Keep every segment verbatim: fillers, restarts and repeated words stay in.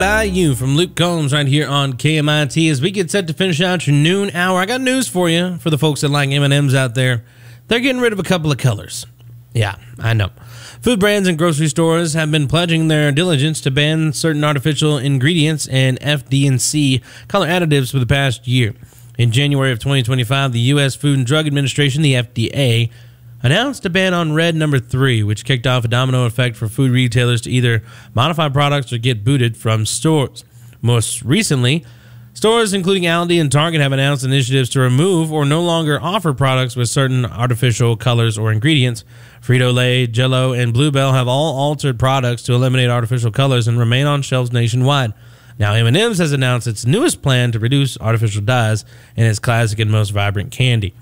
By you from Luke Combs right here on K M I T as we get set to finish out your noon hour. I got news for you for the folks that like M and M's out there. They're getting rid of a couple of colors. Yeah, I know. Food brands and grocery stores have been pledging their diligence to ban certain artificial ingredients and F D and C color additives for the past year. In January of twenty twenty-five, the U S Food and Drug Administration, the F D A, announced a ban on red number three, which kicked off a domino effect for food retailers to either modify products or get booted from stores. Most recently, stores including Aldi and Target have announced initiatives to remove or no longer offer products with certain artificial colors or ingredients. Frito-Lay, Jell-O, and Bluebell have all altered products to eliminate artificial colors and remain on shelves nationwide. Now, M and M's has announced its newest plan to reduce artificial dyes in its classic and most vibrant candy.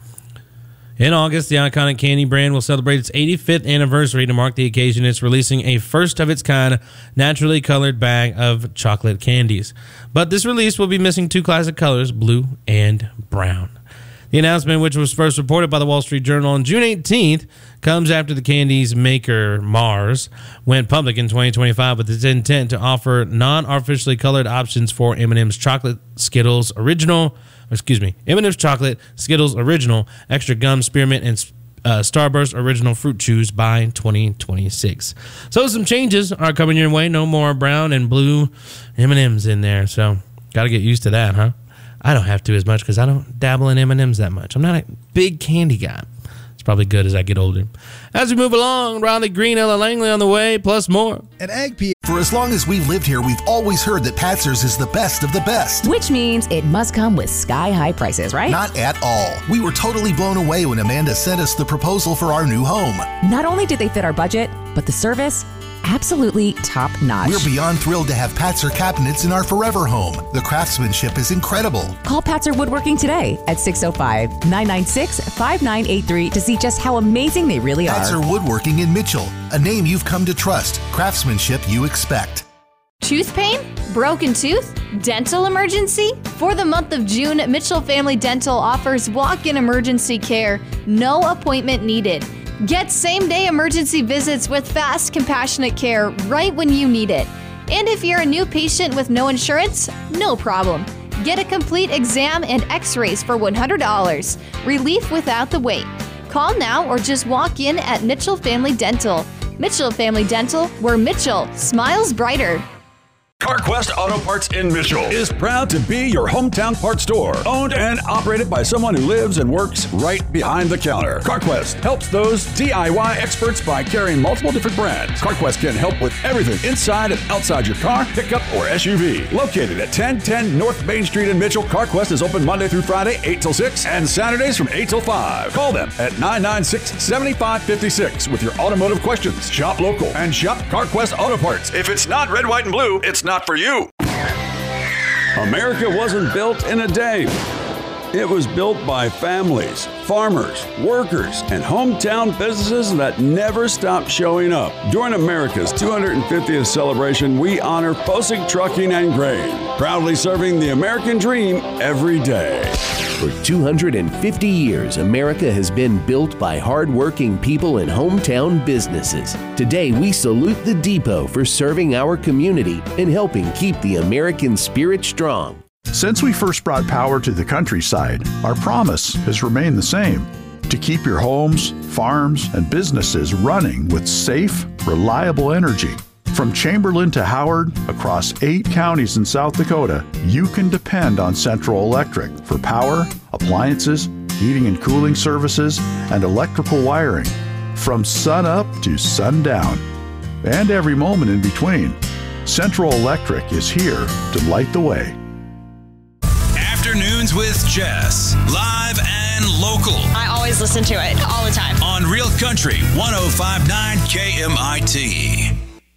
In August, the iconic candy brand will celebrate its eighty-fifth anniversary. To mark the occasion, it's releasing a first-of-its-kind, naturally colored bag of chocolate candies. But this release will be missing two classic colors, blue and brown. The announcement, which was first reported by the Wall Street Journal on June eighteenth, comes after the candy's maker, Mars, went public in twenty twenty-five with its intent to offer non-artificially colored options for M and M's Chocolate Skittles Original, excuse me, M and M's Chocolate Skittles Original, Extra Gum Spearmint, and uh, Starburst Original Fruit Chews by twenty twenty-six. So some changes are coming your way. No more brown and blue M and M's in there. So got to get used to that, huh? I don't have to as much because I don't dabble in M and M's that much. I'm not a big candy guy. It's probably good as I get older. As we move along, Riley Green, Ella Langley on the way, plus more. At Ag P. For as long as we've lived here, we've always heard that Patzer's is the best of the best. Which means it must come with sky-high prices, right? Not at all. We were totally blown away when Amanda sent us the proposal for our new home. Not only did they fit our budget, but the service, absolutely top-notch. We're beyond thrilled to have Patzer cabinets in our forever home. The craftsmanship is incredible. Call Patzer Woodworking today at six oh five, nine nine six, five nine eight three to see just how amazing they really are. Patzer Woodworking in Mitchell, a name you've come to trust. Craftsmanship you expect. Tooth pain? Broken tooth? Dental emergency? For the month of June, Mitchell Family Dental offers walk-in emergency care, no appointment needed. Get same-day emergency visits with fast, compassionate care right when you need it. And if you're a new patient with no insurance, no problem. Get a complete exam and x-rays for one hundred dollars. Relief without the wait. Call now or just walk in at Mitchell Family Dental. Mitchell Family Dental, where Mitchell smiles brighter. CarQuest Auto Parts in Mitchell is proud to be your hometown parts store, owned and operated by someone who lives and works right behind the counter. CarQuest helps those D I Y experts by carrying multiple different brands. CarQuest can help with everything inside and outside your car, pickup, or S U V. Located at ten ten North Main Street in Mitchell, CarQuest is open Monday through Friday, eight till six, and Saturdays from eight till five. Call them at nine nine six, seven five five six with your automotive questions. Shop local and shop CarQuest Auto Parts. If it's not red, white, and blue, it's not for you. America wasn't built in a day. It was built by families, farmers, workers, and hometown businesses that never stopped showing up. During America's two hundred fiftieth celebration, we honor Posick Trucking and Grain, proudly serving the American dream every day. For two hundred fifty years, America has been built by hardworking people and hometown businesses. Today, we salute the Depot for serving our community and helping keep the American spirit strong. Since we first brought power to the countryside, our promise has remained the same: to keep your homes, farms, and businesses running with safe, reliable energy. From Chamberlain to Howard, across eight counties in South Dakota, you can depend on Central Electric for power, appliances, heating and cooling services, and electrical wiring. From sun up to sundown, and every moment in between, Central Electric is here to light the way. Afternoons with Jess, live and local. I always listen to it, all the time. On Real Country one oh five point nine K M I T.